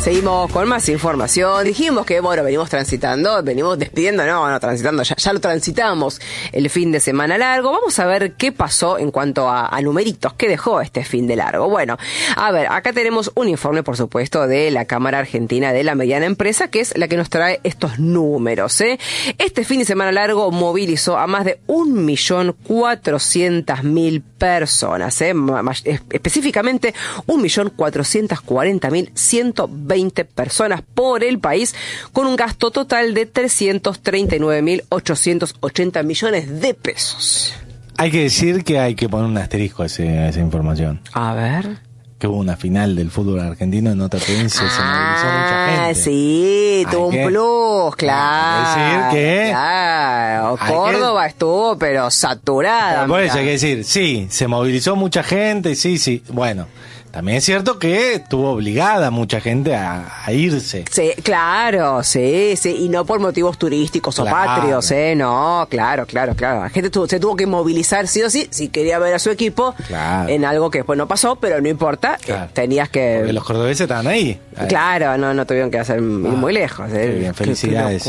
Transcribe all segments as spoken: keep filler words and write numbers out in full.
Seguimos con más información. Dijimos que, bueno, venimos transitando, venimos despidiendo, no, no, transitando, ya, ya lo transitamos el fin de semana largo. Vamos a ver qué pasó en cuanto a, a numeritos, qué dejó este fin de largo. Bueno, a ver, acá tenemos un informe, por supuesto, de la Cámara Argentina de la Mediana Empresa, que es la que nos trae estos números, ¿eh? Este fin de semana largo movilizó a más de un millón cuatrocientas mil personas, ¿eh? Más, específicamente un millón cuatrocientas cuarenta mil ciento veinte personas por el país, con un gasto total de trescientos treinta y nueve mil ochocientos ochenta millones de pesos. Hay que decir que hay que poner un asterisco a, ese, a esa información. A ver. Que hubo una final del fútbol argentino en otra provincia, ah, se movilizó mucha gente. Ah, sí, tuvo un plus, claro. Hay que decir que... Claro, Córdoba que, estuvo, pero saturada. Por eso hay que decir, sí, se movilizó mucha gente, sí, sí, bueno... También es cierto que estuvo obligada mucha gente a, a irse. Sí, claro, sí, sí, y no por motivos turísticos claro. o patrios, ¿eh? No, claro, claro, claro. La gente tuvo, se tuvo que movilizar sí o sí, si quería ver a su equipo claro. en algo que después no pasó, pero no importa, claro. tenías que... Porque los cordobeses estaban ahí. ahí. Claro, no, no tuvieron que hacer ah, muy lejos. ¿eh? Bien, felicidades.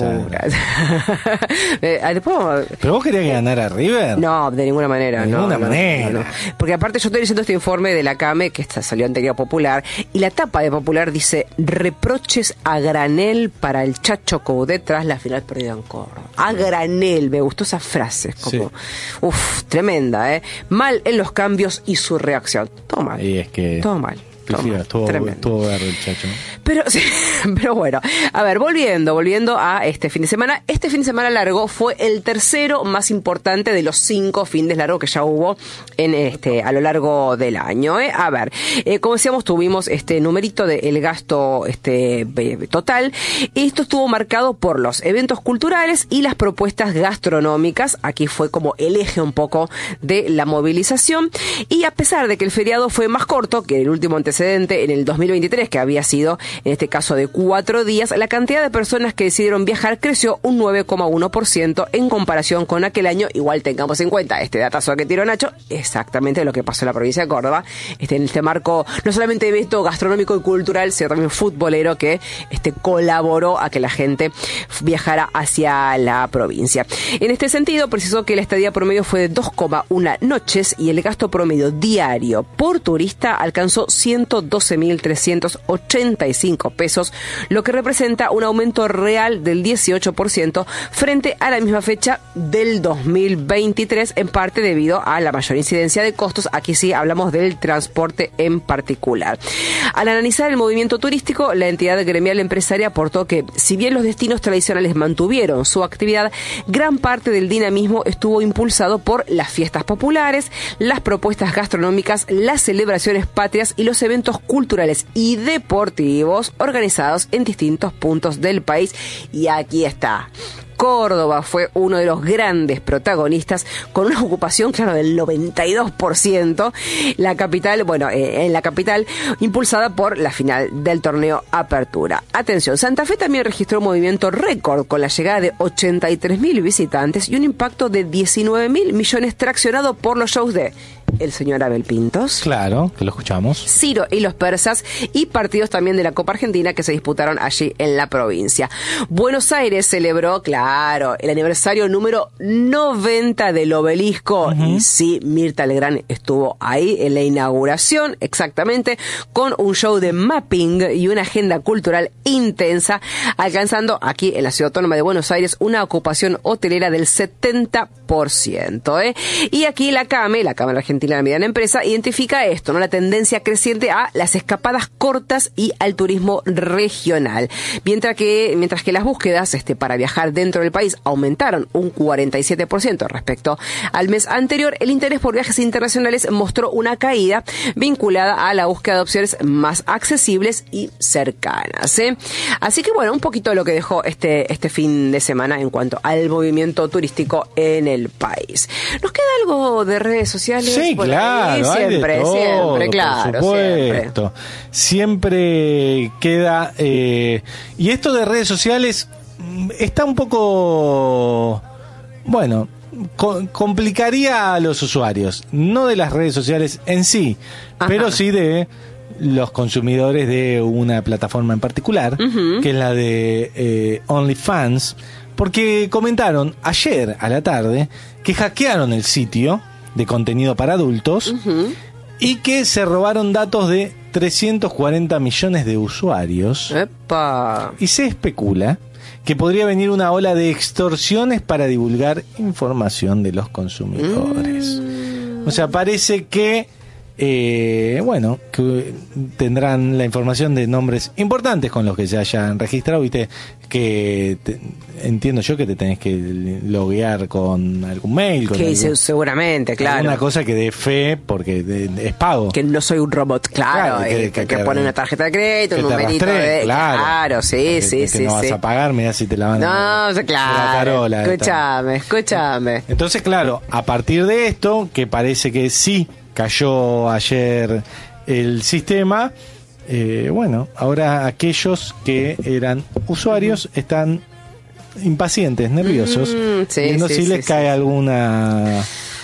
eh, después, ¿Pero vos querías que ganara River? No, de ninguna manera. De no, ninguna no, manera. No, no. Porque aparte yo estoy leyendo este informe de la CAME, que está salió anterior Popular, y la tapa de Popular dice: reproches a granel para el Chacho Coudet tras la final perdida en Córdoba. A granel, me gustó esa frase, como, sí. Uf, tremenda, ¿eh? Mal en los cambios y su reacción. Todo mal. Y es que... Todo mal. Sí, estuvo, estuvo verde el Chacho. Pero, sí, pero bueno, a ver, volviendo, volviendo a este fin de semana. Este fin de semana largo fue el tercero más importante de los cinco fines largos que ya hubo en este a lo largo del año. ¿eh? A ver, eh, como decíamos, tuvimos este numerito del gasto este total. Esto estuvo marcado por los eventos culturales y las propuestas gastronómicas. Aquí fue como el eje un poco de la movilización. Y a pesar de que el feriado fue más corto que el último antecedente, en el dos mil veintitrés, que había sido en este caso de cuatro días, la cantidad de personas que decidieron viajar creció un nueve coma uno por ciento en comparación con aquel año. Igual tengamos en cuenta este datazo que tiró Nacho, exactamente lo que pasó en la provincia de Córdoba, este, en este marco no solamente de evento gastronómico y cultural, sino también futbolero, que este, colaboró a que la gente viajara hacia la provincia. En este sentido, precisó que la estadía promedio fue de dos coma uno noches y el gasto promedio diario por turista alcanzó ciento doce mil trescientos ochenta y cinco pesos, lo que representa un aumento real del dieciocho por ciento frente a la misma fecha del dos mil veintitrés, en parte debido a la mayor incidencia de costos. Aquí sí hablamos del transporte en particular. Al analizar el movimiento turístico, la entidad gremial empresaria aportó que, si bien los destinos tradicionales mantuvieron su actividad, gran parte del dinamismo estuvo impulsado por las fiestas populares, las propuestas gastronómicas, las celebraciones patrias y los eventos culturales y deportivos organizados en distintos puntos del país. Y aquí está. Córdoba fue uno de los grandes protagonistas, con una ocupación, claro, del noventa y dos por ciento. La capital, bueno, eh, en la capital, impulsada por la final del torneo Apertura. Atención, Santa Fe también registró un movimiento récord con la llegada de ochenta y tres mil visitantes y un impacto de diecinueve mil millones traccionado por los shows de el señor Abel Pintos. Claro, que lo escuchamos. Ciro y los persas, y partidos también de la Copa Argentina que se disputaron allí en la provincia. Buenos Aires celebró, claro, el aniversario número noventa del Obelisco. Uh-huh. Y sí, Mirta Legrand estuvo ahí en la inauguración, exactamente, con un show de mapping y una agenda cultural intensa, alcanzando aquí en la Ciudad Autónoma de Buenos Aires una ocupación hotelera del setenta por ciento. ¿eh? Y aquí la CAME, la Cámara Argentina de la Mediana Empresa, identifica esto, ¿no? La tendencia creciente a las escapadas cortas y al turismo regional. Mientras que, mientras que las búsquedas este, para viajar dentro del país aumentaron un cuarenta y siete por ciento respecto al mes anterior, el interés por viajes internacionales mostró una caída vinculada a la búsqueda de opciones más accesibles y cercanas. ¿eh? Así que bueno, un poquito de lo que dejó este, este fin de semana en cuanto al movimiento turístico en el país. ¿Nos queda algo de redes sociales? Sí, por claro, ahí? Siempre, hay de todo, siempre, claro, por supuesto. Siempre, siempre queda... Eh, y esto de redes sociales está un poco... Bueno, co- complicaría a los usuarios, no de las redes sociales en sí, ajá, pero sí de los consumidores de una plataforma en particular, uh-huh. que es la de eh, OnlyFans, porque comentaron ayer a la tarde que hackearon el sitio de contenido para adultos uh-huh. y que se robaron datos de trescientos cuarenta millones de usuarios. ¡Epa! Y se especula que podría venir una ola de extorsiones para divulgar información de los consumidores. Mm. O sea, parece que Eh, bueno, que tendrán la información de nombres importantes con los que se hayan registrado, viste que te, entiendo yo que te tenés que loguear con algún mail, con que algún, seguramente, claro, una cosa que dé fe porque de, de, es pago, que no soy un robot, claro, claro que, que, que, que, que pone una tarjeta de crédito, un numerito de, claro, claro, sí, que, sí, que sí, no sí. vas a pagar, mirá si te la van no, a no, claro, tarola, escúchame, esta. escúchame. Entonces, claro, a partir de esto, que parece que sí cayó ayer el sistema, eh, bueno, ahora aquellos que eran usuarios están impacientes, nerviosos, mm, sí, viendo sí, si sí, les sí. cae alguna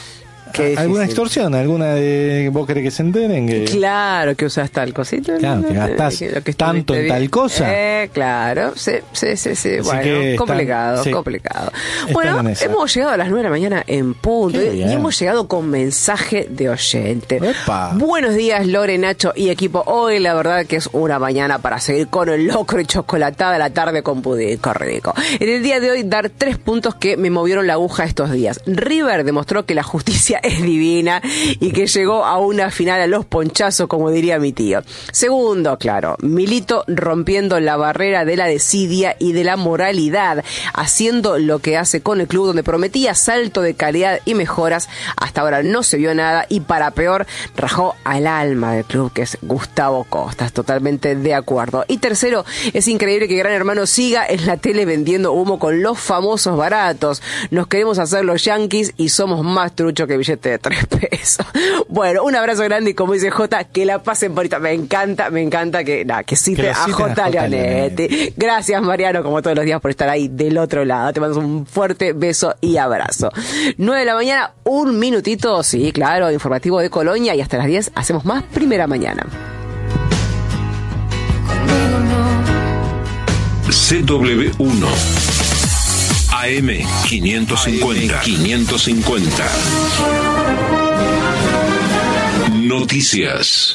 alguna extorsión, alguna de vos querés que se enteren que claro que usas tal cosita, claro, que gastás que que tanto en tal cosa, eh, claro, sí, sí, sí, sí. Bueno, complicado, están, sí, complicado. Bueno, hemos llegado a las nueve de la mañana en punto y hemos llegado con mensaje de oyente. Epa. Buenos días, Lore, Nacho y equipo. Hoy la verdad que es una mañana para seguir con el locro y chocolatada de la tarde con pudín rico. En el día de hoy dar tres puntos que me movieron la aguja estos días. River demostró que la justicia es divina y que llegó a una final a los ponchazos, como diría mi tío. Segundo, claro, Milito rompiendo la barrera de la desidia y de la moralidad, haciendo lo que hace con el club, donde prometía salto de calidad y mejoras. Hasta ahora no se vio nada y para peor rajó al alma del club, que es Gustavo Costas. Totalmente de acuerdo. Y tercero, es increíble que Gran Hermano siga en la tele vendiendo humo con los famosos baratos. Nos queremos hacer los yanquis y somos más truchos que billetes de tres pesos. Bueno, un abrazo grande y como dice Jota, que la pasen bonita. Me encanta, me encanta que, nah, que cite a Jota Leonetti. Gracias, Mariano, como todos los días, por estar ahí del otro lado. Te mando un fuerte beso y abrazo. nueve de la mañana, un minutito, sí, claro, informativo de Colonia, y hasta las diez hacemos más Primera Mañana. C W uno A M quinientos cincuenta. quinientos cincuenta. Noticias.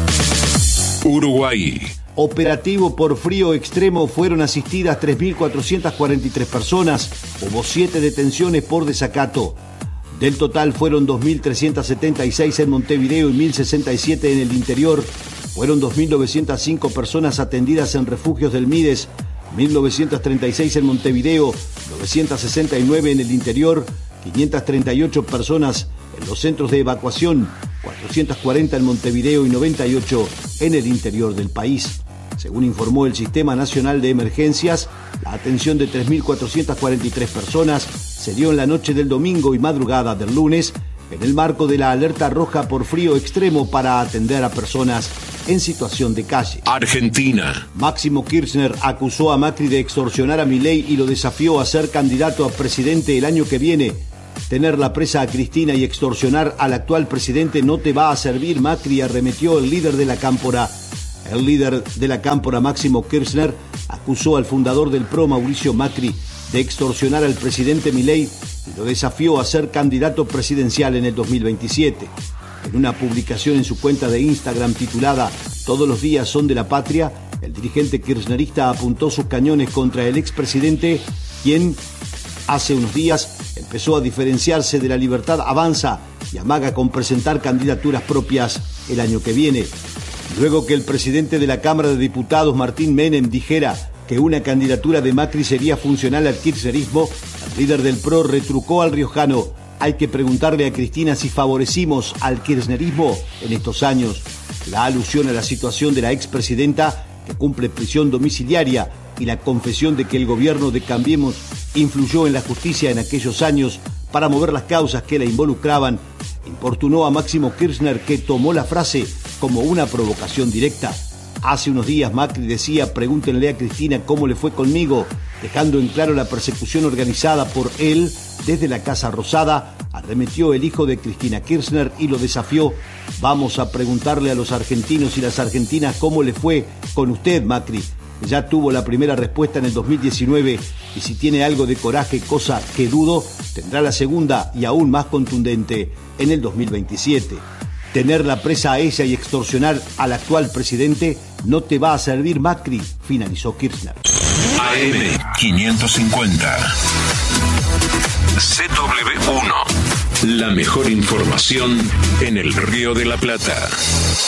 Uruguay. Operativo por frío extremo, fueron asistidas tres mil cuatrocientas cuarenta y tres personas. Hubo siete detenciones por desacato. Del total fueron dos mil trescientas setenta y seis en Montevideo y mil sesenta y siete en el interior. Fueron dos mil novecientas cinco personas atendidas en refugios del Mides, mil novecientas treinta y seis en Montevideo, novecientas sesenta y nueve en el interior, quinientas treinta y ocho personas en los centros de evacuación, cuatrocientas cuarenta en Montevideo y noventa y ocho en el interior del país. Según informó el Sistema Nacional de Emergencias, la atención de tres mil cuatrocientas cuarenta y tres personas se dio en la noche del domingo y madrugada del lunes, en el marco de la alerta roja por frío extremo para atender a personas en situación de calle. Argentina. Máximo Kirchner acusó a Macri de extorsionar a Milei y lo desafió a ser candidato a presidente el año que viene. Tenerla presa a Cristina y extorsionar al actual presidente no te va a servir, Macri, arremetió el líder de la Cámpora. El líder de la Cámpora, Máximo Kirchner, acusó al fundador del P R O, Mauricio Macri, de extorsionar al presidente Milei y lo desafió a ser candidato presidencial en el dos mil veintisiete. En una publicación en su cuenta de Instagram titulada "Todos los días son de la patria", el dirigente kirchnerista apuntó sus cañones contra el expresidente, quien hace unos días empezó a diferenciarse de la Libertad Avanza y amaga con presentar candidaturas propias el año que viene. Luego que el presidente de la Cámara de Diputados, Martín Menem, dijera que una candidatura de Macri sería funcional al kirchnerismo, el líder del P R O retrucó al riojano: hay que preguntarle a Cristina si favorecimos al kirchnerismo en estos años. La alusión a la situación de la expresidenta, que cumple prisión domiciliaria, y la confesión de que el gobierno de Cambiemos influyó en la justicia en aquellos años para mover las causas que la involucraban, importunó a Máximo Kirchner, que tomó la frase como una provocación directa. Hace unos días Macri decía: pregúntenle a Cristina cómo le fue conmigo, dejando en claro la persecución organizada por él desde la Casa Rosada arremetió el hijo de Cristina Kirchner y lo desafió. Vamos a preguntarle a los argentinos y las argentinas cómo le fue con usted, Macri. Ya tuvo la primera respuesta en el dos mil diecinueve y si tiene algo de coraje, cosa que dudo, tendrá la segunda y aún más contundente en el dos mil veintisiete. Tenerla presa a ella y extorsionar al actual presidente no te va a servir, Macri, finalizó Kirchner. A M quinientos cincuenta. C W uno. La mejor información en el Río de la Plata.